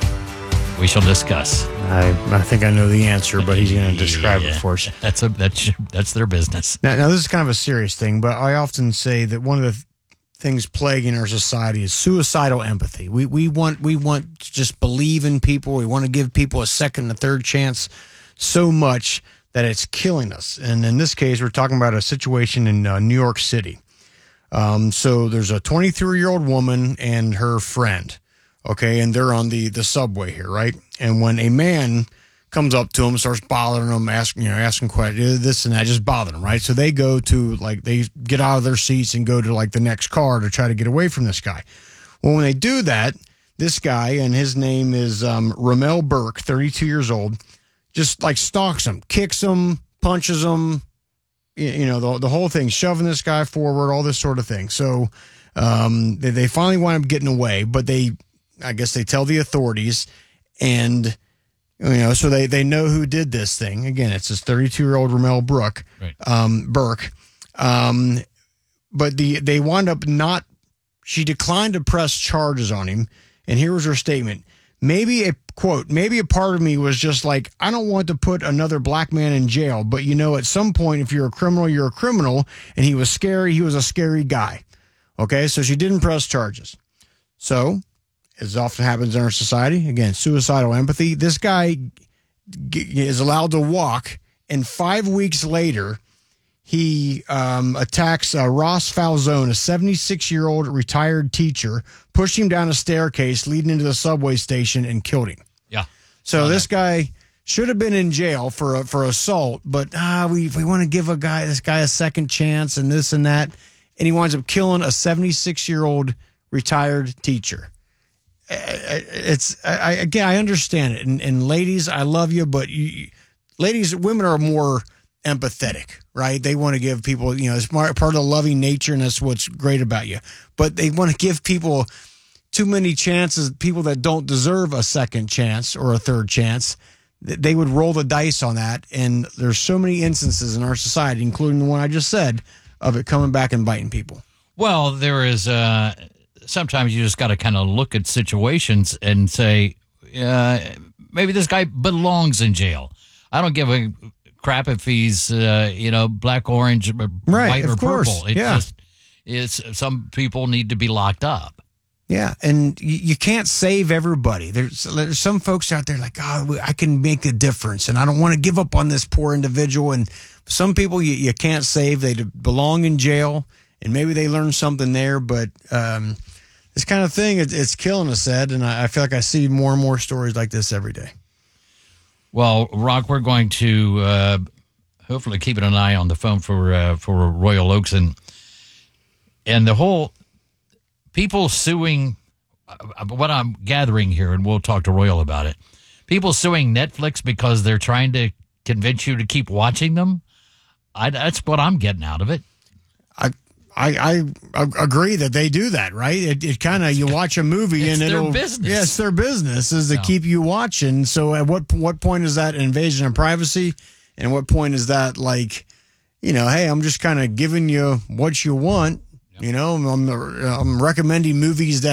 We shall discuss. I I think I know the answer, but he's going to describe yeah, it for us. That's a that's that's their business. Now, now this is kind of a serious thing, but I often say that one of the things plaguing our society is suicidal empathy. We we want we want to just believe in people. We want to give people a second, a third chance so much that it's killing us. And in this case, we're talking about a situation in uh, New York City. Um, so there's a twenty-three-year-old woman and her friend, okay, and they're on the, the subway here, right? And when a man comes up to them, starts bothering them, asking, you know, asking questions, this and that, just bothering them, right? So they go to, like, they get out of their seats and go to, like, the next car to try to get away from this guy. Well, when they do that, this guy, and his name is um, Ramel Burke, thirty-two years old, just like stalks him, kicks him, punches him, you, you know, the, the whole thing, shoving this guy forward, all this sort of thing. So um, they, they finally wind up getting away, but they, I guess they tell the authorities, and, you know, so they, they know who did this thing. Again, it's this thirty-two-year-old Ramel Brooke, right. um, Burke. Um, but the they wound up not, she declined to press charges on him, and here was her statement. Maybe a quote, maybe a part of me was just like, I don't want to put another black man in jail, but you know, at some point, if you're a criminal, you're a criminal. And he was scary. He was a scary guy. Okay. So she didn't press charges. So as often happens in our society, again, suicidal empathy. This guy g- is allowed to walk, and five weeks later, he um, attacks uh, Ross Falzone, a seventy-six-year-old retired teacher, pushed him down a staircase leading into the subway station and killed him. Yeah. So this guy should have been in jail for uh, for assault, but ah, we we want to give a guy this guy a second chance and this and that, and he winds up killing a seventy-six-year-old retired teacher. It's I, again, I understand it, and, and ladies, I love you, but you, ladies, women are more empathetic, right? They want to give people, you know, it's part of the loving nature, and that's what's great about you. But they want to give people too many chances, people that don't deserve a second chance or a third chance. They would roll the dice on that, and there's so many instances in our society, including the one I just said, of it coming back and biting people. Well, there is, uh, sometimes you just got to kind of look at situations and say, uh, maybe this guy belongs in jail. I don't give a crap if he's, uh, you know, black, orange, right, white, or of course. purple. It yeah. just, it's, some people need to be locked up. Yeah, and you, you can't save everybody. There's, there's some folks out there like, oh, I can make a difference, and I don't want to give up on this poor individual. And some people you, you can't save. They belong in jail, and maybe they learn something there. But um, this kind of thing, it, it's killing us, Ed, and I, I feel like I see more and more stories like this every day. Well, Rock, we're going to uh, hopefully keep an eye on the phone for uh, for Royal Oaks and and the whole people suing. Uh, what I'm gathering here, and we'll talk to Royal about it. People suing Netflix because they're trying to convince you to keep watching them. I, that's what I'm getting out of it. I. I, I agree that they do that, right? It, it kind of, you watch a movie it's and their it'll, business. yeah, it's their business is to No. keep you watching. So at what what point is that an invasion of privacy? And what point is that like, you know, hey, I'm just kind of giving you what you want. Yep. You know, I'm, I'm recommending movies that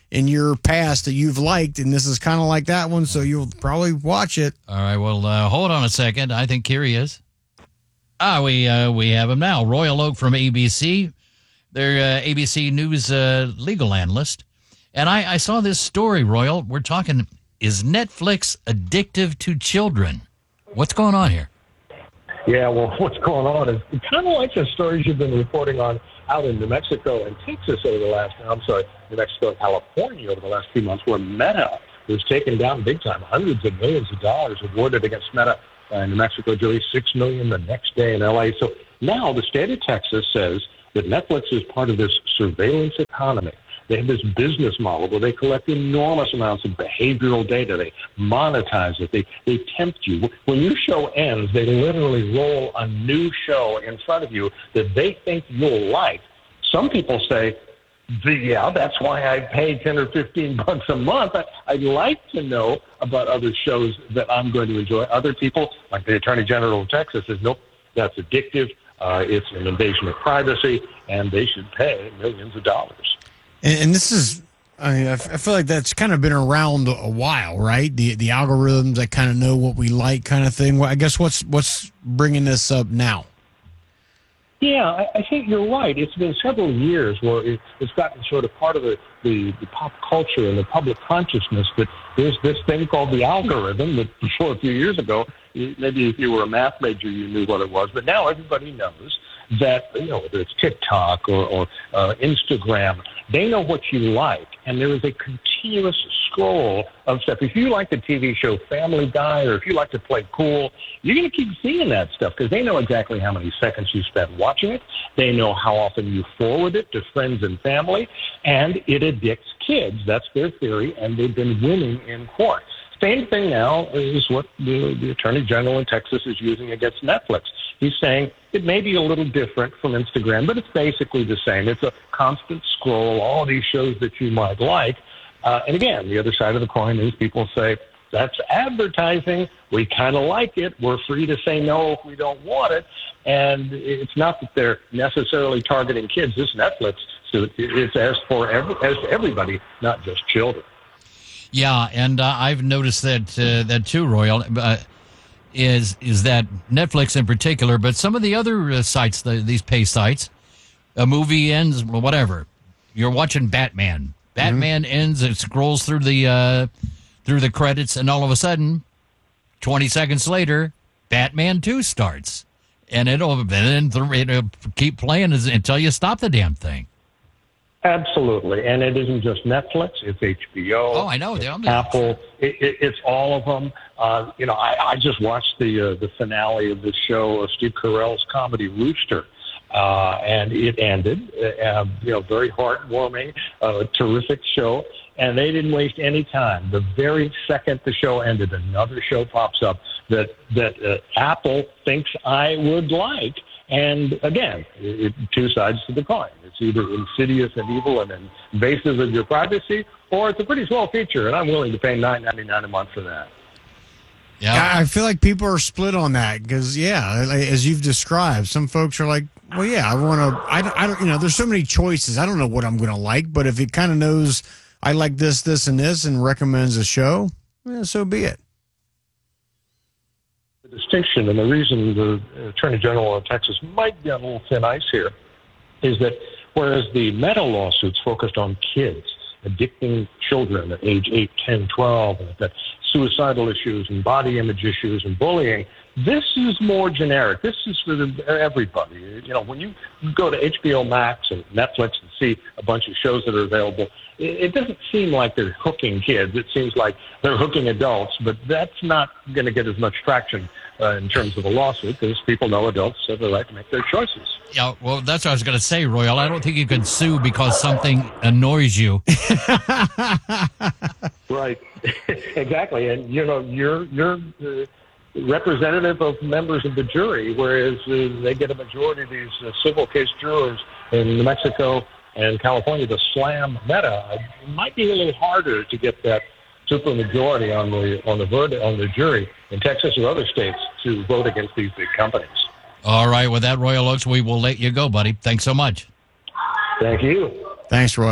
in your past that you've liked, and this is kind of like that one, so you'll probably watch it. All right, well, uh, hold on a second. I think here he is. Ah, we uh, we have him now. Royal Oak from A B C. They're uh, A B C News uh, legal analyst. And I, I saw this story, Royal. We're talking, is Netflix addictive to children? What's going on here? Yeah, well, what's going on is kind of like the stories you've been reporting on out in New Mexico and Texas over the last, I'm sorry, New Mexico and California over the last few months, where Meta was taken down big time. Hundreds of millions of dollars awarded against Meta uh, in New Mexico, Julie, six million dollars the next day in L A. So now the state of Texas says that Netflix is part of this surveillance economy. They have this business model where they collect enormous amounts of behavioral data. They monetize it. They they tempt you. When your show ends, they literally roll a new show in front of you that they think you'll like. Some people say, yeah, that's why I pay ten or fifteen bucks a month. I, I'd like to know about other shows that I'm going to enjoy. Other people, like the Attorney General of Texas, says, nope, that's addictive. Uh, it's an invasion of privacy, and they should pay millions of dollars. And, and this is, I mean, I, f- I feel like that's kind of been around a while, right? The the algorithms that kind of know what we like, kind of thing. Well, I guess what's what's bringing this up now? Yeah, I, I think you're right. It's been several years where it, it's gotten sort of part of the, the, the pop culture and the public consciousness that there's this thing called the algorithm that before a few years ago, maybe if you were a math major, you knew what it was. But now everybody knows that, you know, whether it's TikTok or, or uh, Instagram, they know what you like. And there is a continuous scroll of stuff. If you like the T V show Family Guy, or if you like to play pool, you're going to keep seeing that stuff because they know exactly how many seconds you spent watching it. They know how often you forward it to friends and family, and it addicts kids. That's their theory, and they've been winning in court. Same thing now is what the, the Attorney General in Texas is using against Netflix. He's saying it may be a little different from Instagram, but it's basically the same. It's a constant scroll, all these shows that you might like. Uh, and again, the other side of the coin is people say, that's advertising. We kind of like it. We're free to say no if we don't want it. And it's not that they're necessarily targeting kids. This Netflix, so it's as for every, as to everybody, not just children. Yeah, and uh, I've noticed that uh, that too, Royal. Uh, is is that Netflix in particular, but some of the other uh, sites, the, these pay sites, a movie ends, whatever. You're watching Batman. Batman mm-hmm. ends. It scrolls through the uh, through the credits, and all of a sudden, twenty seconds later, Batman two starts, and it'll then it'll keep playing until you stop the damn thing. Absolutely, and it isn't just Netflix; it's H B O. Oh, I know. It's Apple. It, it, it's all of them. Uh, you know, I, I just watched the uh, the finale of the show of Steve Carell's comedy Rooster, uh, and it ended. Uh, you know, very heartwarming, uh, terrific show, and they didn't waste any time. The very second the show ended, another show pops up that that uh, Apple thinks I would like. And again, it, two sides to the coin. It's either insidious and evil and invasive of your privacy, or it's a pretty swell feature, and I'm willing to pay nine ninety-nine a month for that. Yeah, I feel like people are split on that because, yeah, as you've described, some folks are like, well, yeah, I want to, I, I don't, you know, there's so many choices. I don't know what I'm going to like, but if it kind of knows I like this, this, and this and recommends a show, well, so be it. The distinction, and the reason the Attorney General of Texas might be on a little thin ice here, is that whereas the Meta lawsuits focused on kids, addicting children at age eight, ten, twelve, and that suicidal issues and body image issues and bullying, this is more generic. This is for the, everybody. You know, when you go to H B O Max and Netflix and see a bunch of shows that are available, it, it doesn't seem like they're hooking kids. It seems like they're hooking adults, but that's not going to get as much traction uh, in terms of a lawsuit because people know adults have the right to make their choices. Yeah, well, that's what I was going to say, Royal. I don't think you can sue because something annoys you. Right, exactly. And, you know, you're you're uh, representative of members of the jury, whereas uh, they get a majority of these uh, civil case jurors in New Mexico and California to slam Meta. It might be a little harder to get that supermajority on the on the verdict on the jury in Texas or other states to vote against these big companies. All right, with that, Royal Oaks, we will let you go, buddy. Thanks so much. Thank you. Thanks, Royal.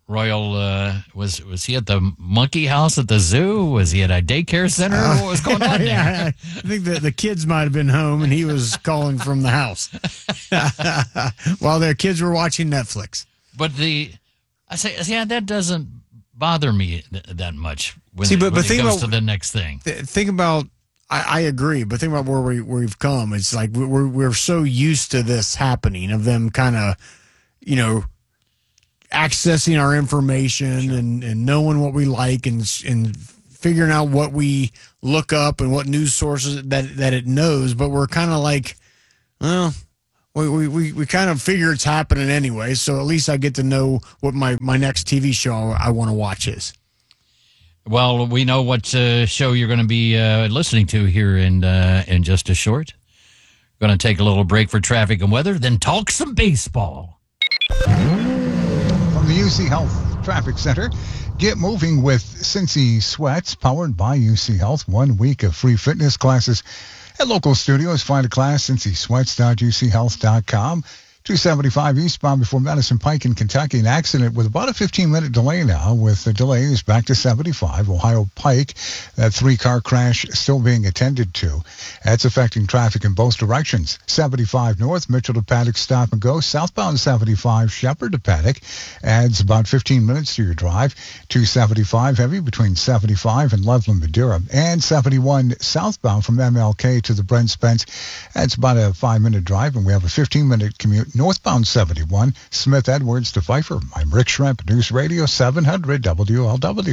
Royal, uh, was was he at the monkey house at the zoo? Was he at a daycare center? Uh, what was going on there? Yeah, I think the, the kids might have been home and he was calling from the house while their kids were watching Netflix. But the, I say, yeah, that doesn't bother me th- that much when, See, but, when but it think goes about, to the next thing. Th- think about, I, I agree, but think about where, we, where we've come. It's like we're, we're so used to this happening, of them kind of, you know, accessing our information sure. and, and knowing what we like and and figuring out what we look up and what news sources that, that it knows. But we're kind of like, well, we, we, we, we kind of figure it's happening anyway. So at least I get to know what my, my next T V show I want to watch is. Well, we know what uh, show you're going to be uh, listening to here in, uh, in just a short. Going to take a little break for traffic and weather, then talk some baseball. From the U C Health Traffic Center, get moving with Cincy Sweats, powered by U C Health. One week of free fitness classes at local studios. Find a class, cincy sweats dot u c health dot com. two seventy-five eastbound before Madison Pike in Kentucky. An accident with about a fifteen-minute delay now, with the delays back to seventy-five. Ohio Pike, that three-car crash still being attended to. That's affecting traffic in both directions. seventy-five north, Mitchell to Paddock, stop and go. Southbound seventy-five, Shepherd to Paddock, adds about fifteen minutes to your drive. two seventy-five heavy between seventy-five and Loveland, Madeira. And seventy-one southbound from M L K to the Brent Spence. That's about a five-minute drive, and we have a fifteen-minute commute northbound seventy-one, Smith Edwards to Pfeiffer. I'm Rick Schremp, News Radio seven hundred W L W.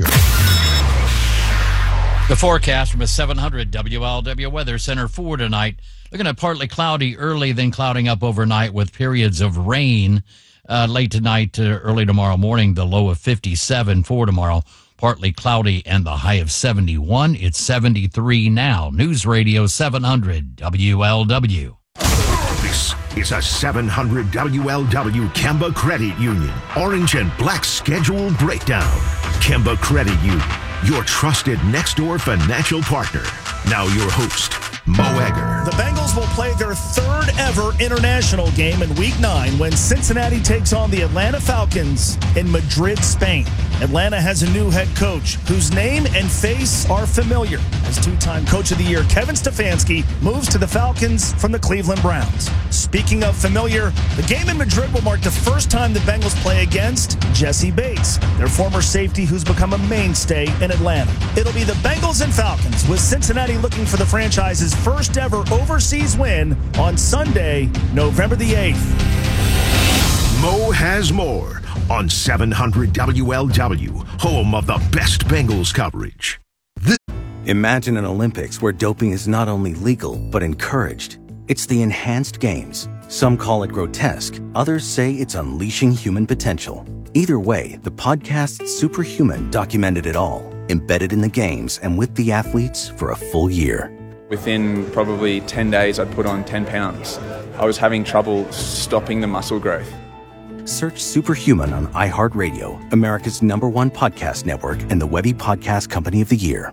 The forecast from a seven hundred W L W Weather Center for tonight. Looking at partly cloudy early, then clouding up overnight with periods of rain uh, late tonight to early tomorrow morning. The low of fifty-seven for tomorrow. Partly cloudy and the high of seventy-one. It's seventy-three now. News Radio seven hundred W L W. This is a seven hundred W L W Kemba Credit Union Orange and Black Schedule Breakdown. Kemba Credit Union, your trusted next-door financial partner. Now your host, Mo Egger. The Bengals will play their third ever international game in Week nine when Cincinnati takes on the Atlanta Falcons in Madrid, Spain. Atlanta has a new head coach whose name and face are familiar, as two-time Coach of the Year Kevin Stefanski moves to the Falcons from the Cleveland Browns. Speaking of familiar, the game in Madrid will mark the first time the Bengals play against Jesse Bates, their former safety who's become a mainstay in Atlanta. It'll be the Bengals and Falcons, with Cincinnati looking for the franchise's first ever overseas win on Sunday, November the eighth. Mo has more on seven hundred W L W, home of the best Bengals coverage. This- Imagine an Olympics where doping is not only legal, but encouraged. It's the enhanced games. Some call it grotesque. Others say it's unleashing human potential. Either way, the podcast Superhuman documented it all, embedded in the games and with the athletes for a full year. Within probably ten days, I'd put on ten pounds. I was having trouble stopping the muscle growth. Search Superhuman on iHeartRadio, America's number one podcast network and the Webby Podcast Company of the Year.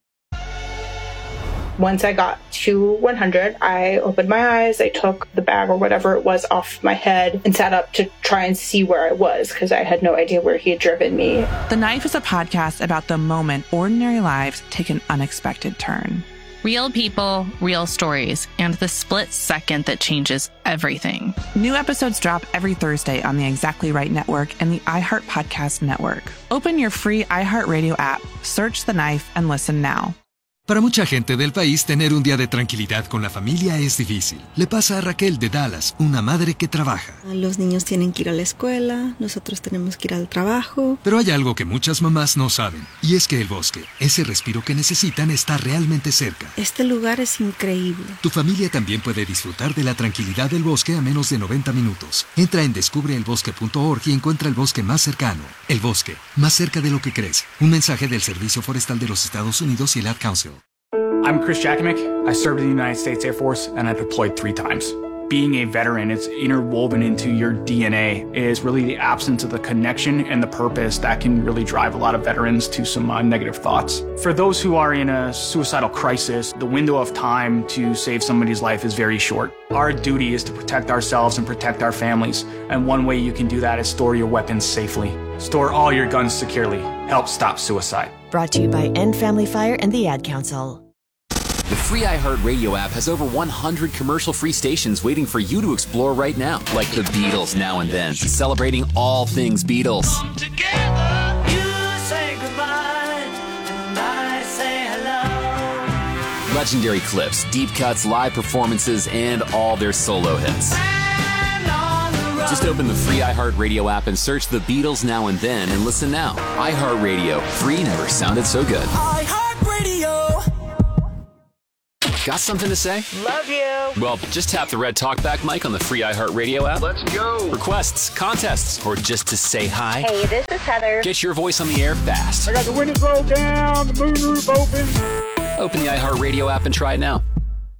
Once I got to one hundred, I opened my eyes, I took the bag or whatever it was off my head and sat up to try and see where I was, because I had no idea where he had driven me. The Knife is a podcast about the moment ordinary lives take an unexpected turn. Real people, real stories, and the split second that changes everything. New episodes drop every Thursday on the Exactly Right Network and the iHeart Podcast Network. Open your free iHeartRadio app, search The Knife, and listen now. Para mucha gente del país, tener un día de tranquilidad con la familia es difícil. Le pasa a Raquel de Dallas, una madre que trabaja. Los niños tienen que ir a la escuela, nosotros tenemos que ir al trabajo. Pero hay algo que muchas mamás no saben, y es que el bosque, ese respiro que necesitan, está realmente cerca. Este lugar es increíble. Tu familia también puede disfrutar de la tranquilidad del bosque a menos de noventa minutos. Entra en descubre el bosque punto org y encuentra el bosque más cercano. El bosque, más cerca de lo que crees. Un mensaje del Servicio Forestal de los Estados Unidos y el Ad Council. I'm Chris Jakimick. I served in the United States Air Force and I deployed three times. Being a veteran, it's interwoven into your D N A. It is really the absence of the connection and the purpose that can really drive a lot of veterans to some uh, negative thoughts. For those who are in a suicidal crisis, the window of time to save somebody's life is very short. Our duty is to protect ourselves and protect our families. And one way you can do that is store your weapons safely. Store all your guns securely. Help stop suicide. Brought to you by End Family Fire and the Ad Council. The free iHeartRadio app has over one hundred commercial-free stations waiting for you to explore right now. Like the Beatles Now and Then, celebrating all things Beatles. Come together, you say goodbye, and I say hello. Legendary clips, deep cuts, live performances, and all their solo hits. Just open the free iHeartRadio app and search the Beatles Now and Then and listen now. iHeartRadio. Free never sounded so good. iHeartRadio. Got something to say? Love you. Well, just tap the red talkback mic on the free iHeartRadio app. Let's go. Requests, contests, or just to say hi. Hey, this is Heather. Get your voice on the air fast. I got the windows rolled down, the moonroof open. Open the iHeartRadio app and try it now.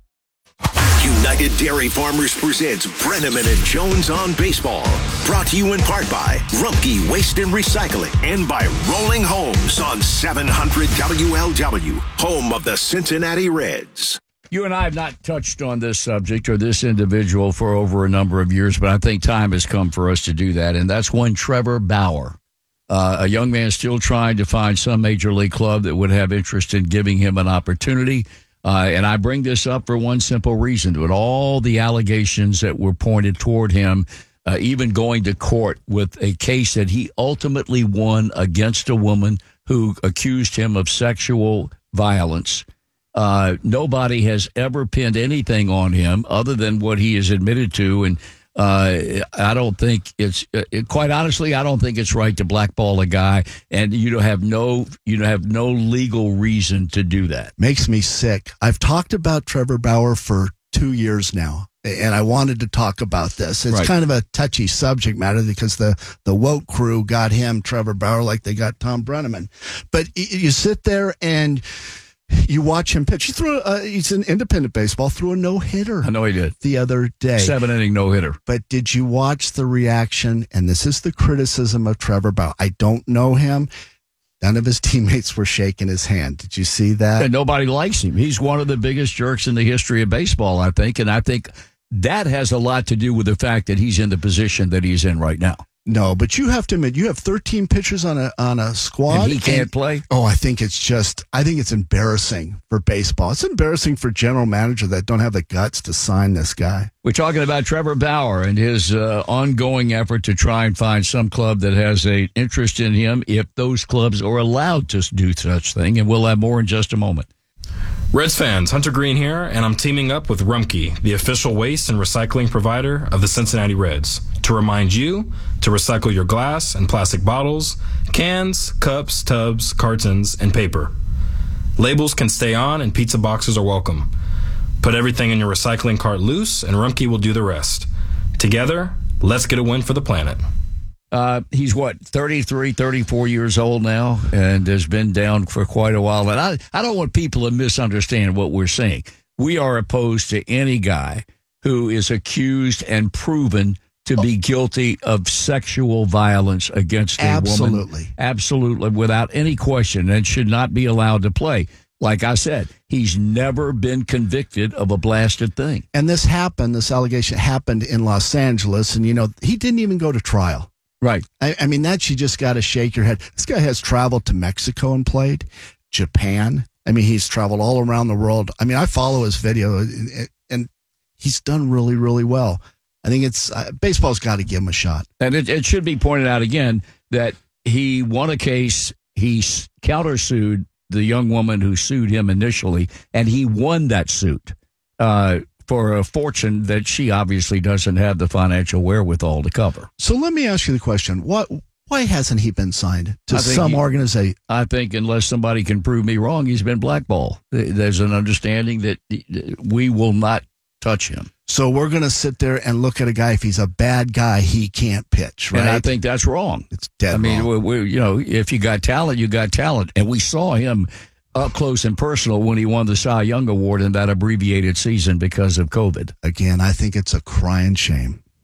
United Dairy Farmers presents Brenneman and Jones on Baseball. Brought to you in part by Rumpke Waste and Recycling and by Rolling Homes on seven hundred W L W, home of the Cincinnati Reds. You and I have not touched on this subject or this individual for over a number of years, but I think time has come for us to do that, and that's one Trevor Bauer, uh, a young man still trying to find some major league club that would have interest in giving him an opportunity. Uh, and I bring this up for one simple reason. With all the allegations that were pointed toward him, uh, even going to court with a case that he ultimately won against a woman who accused him of sexual violence, uh, nobody has ever pinned anything on him other than what he has admitted to. And uh, I don't think it's uh, it, quite honestly, I don't think it's right to blackball a guy, and you don't have no you have no legal reason to do that. Makes me sick. I've talked about Trevor Bauer for two years now, and I wanted to talk about this. It's Right. kind of a touchy subject matter because the, the woke crew got him, Trevor Bauer, like they got Tom Brenneman. But y- you sit there and you watch him pitch. He threw. Uh, he's an independent baseball. Threw a no hitter. I know he did the other day. Seven inning no hitter. But did you watch the reaction? And this is the criticism of Trevor Bauer. I don't know him. None of his teammates were shaking his hand. Did you see that? And nobody likes him. He's one of the biggest jerks in the history of baseball, I think. And I think that has a lot to do with the fact that he's in the position that he's in right now. No, but you have to admit, you have thirteen pitchers on a on a squad. And he can't play? Oh, I think it's just, I think it's embarrassing for baseball. It's embarrassing for general manager that don't have the guts to sign this guy. We're talking about Trevor Bauer and his uh, ongoing effort to try and find some club that has an interest in him, if those clubs are allowed to do such thing. And we'll have more in just a moment. Reds fans, Hunter Green here, and I'm teaming up with Rumpke, the official waste and recycling provider of the Cincinnati Reds, to remind you to recycle your glass and plastic bottles, cans, cups, tubs, cartons, and paper. Labels can stay on and pizza boxes are welcome. Put everything in your recycling cart loose and Rumpke will do the rest. Together, let's get a win for the planet. Uh, he's what, thirty-three, thirty-four years old now, and has been down for quite a while. And I, I don't want people to misunderstand what we're saying. We are opposed to any guy who is accused and proven to be guilty of sexual violence against a Absolutely. woman. Absolutely. Without any question, and should not be allowed to play. Like I said, he's never been convicted of a blasted thing. And this happened, this allegation happened in Los Angeles, and, you know, he didn't even go to trial. Right. I, I mean, that you just got to shake your head. This guy has traveled to Mexico and played, Japan. I mean, he's traveled all around the world. I mean, I follow his video, and, and he's done really, really well. I think it's uh, baseball's got to give him a shot. And it, it should be pointed out again that he won a case. He countersued the young woman who sued him initially, and he won that suit uh, for a fortune that she obviously doesn't have the financial wherewithal to cover. So let me ask you the question: What? Why hasn't he been signed to some he, organization? I think unless somebody can prove me wrong, he's been blackballed. There's an understanding that we will not touch him. So we're going to sit there and look at a guy. If he's a bad guy, he can't pitch, right? And I think that's wrong. It's dead I mean, wrong. we, we, you know, if you got talent, you got talent. And we saw him up close and personal when he won the Cy Young Award in that abbreviated season because of COVID. Again, I think it's a crying shame.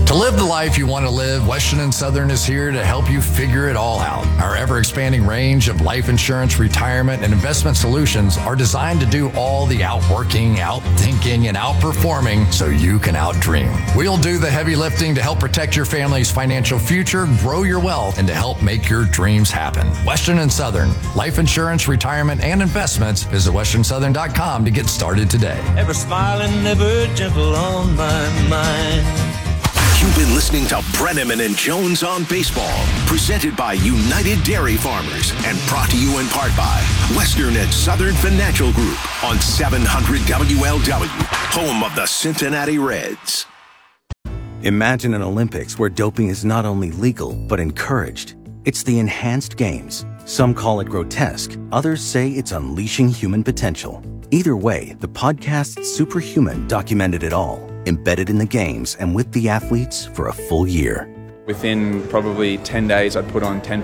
To live the life you want to live, Western and Southern is here to help you figure it all out. Our ever-expanding range of life insurance, retirement, and investment solutions are designed to do all the outworking, outthinking, and outperforming so you can outdream. We'll do the heavy lifting to help protect your family's financial future, grow your wealth, and to help make your dreams happen. Western and Southern, life insurance, retirement, and investments. Visit western southern dot com to get started today. Ever smiling, never gentle on my mind. You've been listening to Brenneman and Jones on Baseball, presented by United Dairy Farmers and brought to you in part by Western and Southern Financial Group on seven hundred W L W, home of the Cincinnati Reds. Imagine an Olympics where doping is not only legal, but encouraged. It's the enhanced games. Some call it grotesque, others say it's unleashing human potential. Either way, the podcast Superhuman documented it all, embedded in the games and with the athletes for a full year. Within probably ten days, I'd put on ten